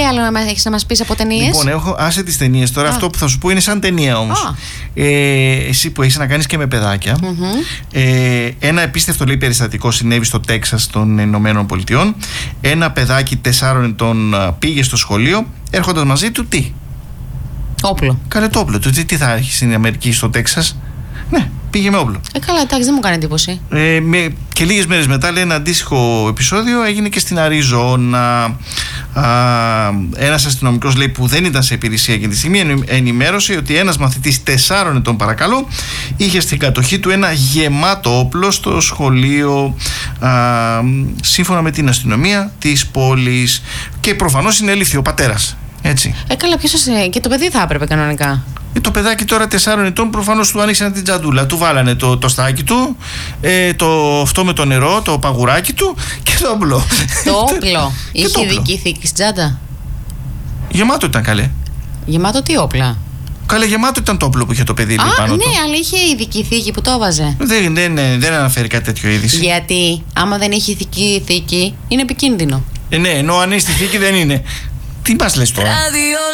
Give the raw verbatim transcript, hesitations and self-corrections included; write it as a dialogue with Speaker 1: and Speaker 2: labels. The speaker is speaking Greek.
Speaker 1: άλλο έχεις να μας πεις από ταινίες?
Speaker 2: Λοιπόν, έχω, άσε τις ταινίες τώρα. Α. Αυτό που θα σου πω είναι σαν ταινία όμως. Ε, εσύ που έχεις να κάνεις και με παιδάκια. Mm-hmm. Ε, ένα επίστευτο λέει περιστατικό συνέβη στο Τέξας των Ηνωμένων Πολιτειών. Ένα παιδάκι τεσσάρων ετών πήγε στο σχολείο, έρχοντας μαζί του τι?
Speaker 1: Όπλο.
Speaker 2: Καλέ το όπλο. Τι, τι θα έχει στην Αμερική, στο Τέξας? Ναι, πήγε με όπλο.
Speaker 1: Ε, καλά, εντάξει, δεν μου κάνει εντύπωση.
Speaker 2: Ε, με, και λίγες μέρες μετά, λέει, ένα αντίστοιχο επεισόδιο έγινε και στην Αριζόνα. Ένας αστυνομικός, λέει, που δεν ήταν σε υπηρεσία εκείνη τη στιγμή, ενημέρωσε ότι ένας μαθητής τεσσάρων ετών, παρακαλώ, είχε στην κατοχή του ένα γεμάτο όπλο στο σχολείο, α, σύμφωνα με την αστυνομία της πόλης. Και προφανώς συνελήφθη ο πατέρας. Έτσι.
Speaker 1: Ε, καλά, ποιος σας... και το παιδί θα έπρεπε κανονικά.
Speaker 2: Ε, το παιδάκι τώρα τεσσάρων ετών προφανώς του άνοιξαν την τζαντούλα. Του βάλανε το, το στάκι του, ε, το, αυτό με το νερό, το παγουράκι του και το όπλο.
Speaker 1: Το όπλο. Είχε ειδική θήκη στην τσάντα?
Speaker 2: Γεμάτο ήταν, καλέ.
Speaker 1: Γεμάτο τι όπλα?
Speaker 2: Καλέ, γεμάτο ήταν το όπλο που είχε το παιδί.
Speaker 1: Α,
Speaker 2: πάνω
Speaker 1: ναι,
Speaker 2: του.
Speaker 1: αλλά είχε ειδική θήκη που το έβαζε.
Speaker 2: Δεν, δεν, δεν, δεν αναφέρει κάτι τέτοιο είδηση.
Speaker 1: Γιατί άμα δεν έχει ειδική θήκη είναι επικίνδυνο.
Speaker 2: Ε, ναι, ενώ αν είναι στη θήκη δεν είναι. Τι μας λες τώρα?